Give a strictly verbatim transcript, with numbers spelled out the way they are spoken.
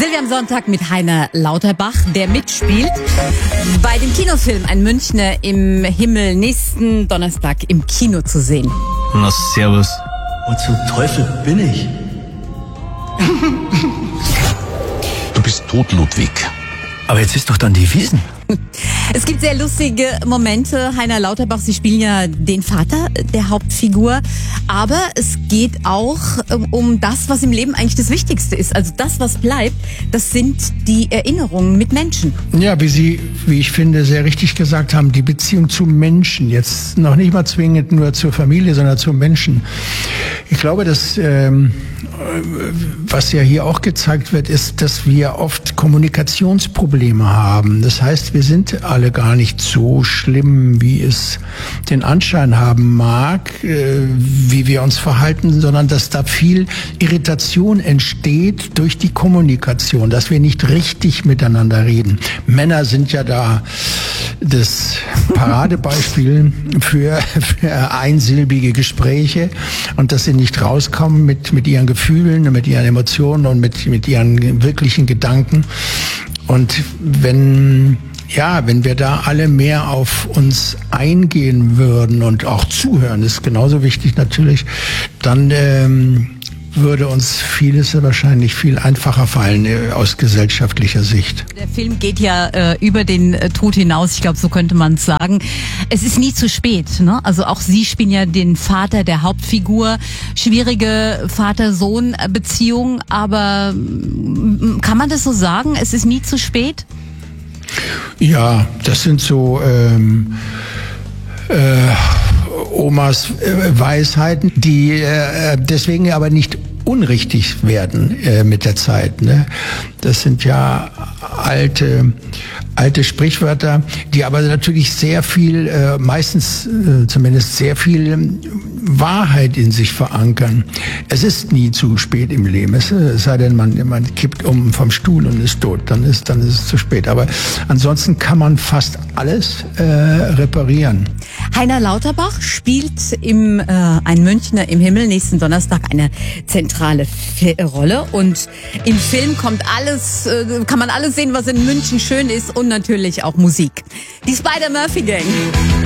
Silvia am Sonntag mit Heiner Lauterbach, der mitspielt bei dem Kinofilm Ein Münchner im Himmel, nächsten Donnerstag im Kino zu sehen. Na, servus. Und zum Teufel bin ich? Du bist tot, Ludwig. Aber jetzt ist doch dann die Wiesn. Es gibt sehr lustige Momente. Heiner Lauterbach, Sie spielen ja den Vater der Hauptfigur. Aber es geht auch um das, was im Leben eigentlich das Wichtigste ist. Also das, was bleibt, das sind die Erinnerungen mit Menschen. Ja, wie Sie, wie ich finde, sehr richtig gesagt haben, die Beziehung zu Menschen. Jetzt noch nicht mal zwingend nur zur Familie, sondern zu Menschen. Ich glaube, dass ähm, was ja hier auch gezeigt wird, ist, dass wir oft Kommunikationsprobleme haben. Das heißt, wir sind alle gar nicht so schlimm, wie es den Anschein haben mag, äh, wie wir uns verhalten, sondern dass da viel Irritation entsteht durch die Kommunikation, dass wir nicht richtig miteinander reden. Männer sind ja da das Paradebeispiel für, für einsilbige Gespräche und dass sie nicht rauskommen mit, mit ihren Gefühlen, mit ihren Emotionen und mit, mit ihren wirklichen Gedanken. Und wenn, ja, wenn wir da alle mehr auf uns eingehen würden und auch zuhören, ist genauso wichtig natürlich, dann ähm, würde uns vieles wahrscheinlich viel einfacher fallen äh, aus gesellschaftlicher Sicht. Der Film geht ja äh, über den äh, Tod hinaus, ich glaube, so könnte man es sagen. Es ist nie zu spät, ne? Also auch Sie spielen ja den Vater der Hauptfigur. Schwierige Vater-Sohn-Beziehung, aber äh, kann man das so sagen? Es ist nie zu spät? Ja, das sind so ähm, äh, Omas äh, Weisheiten, die äh, deswegen aber nicht unrichtig werden äh, mit der Zeit. Ne? Das sind ja alte, alte Sprichwörter, die aber natürlich sehr viel, äh, meistens äh, zumindest sehr viel Wahrheit in sich verankern. Es ist nie zu spät im Leben. Es, es sei denn, man, man kippt um vom Stuhl und ist tot, dann ist, dann ist es zu spät. Aber ansonsten kann man fast alles äh, reparieren. Heiner Lauterbach spielt im äh, Ein Münchner im Himmel nächsten Donnerstag eine zentrale F- Rolle und im Film kommt alles, äh, kann man alles sehen, was in München schön ist und natürlich auch Musik. Die Spider-Murphy Gang.